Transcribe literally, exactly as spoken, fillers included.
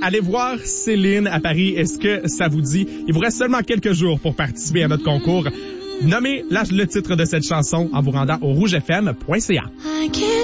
allez voir Céline à Paris. Est-ce que ça vous dit? Il vous reste seulement quelques jours pour participer à notre concours. Nommez la, le titre de cette chanson en vous rendant au rouge f m point c a.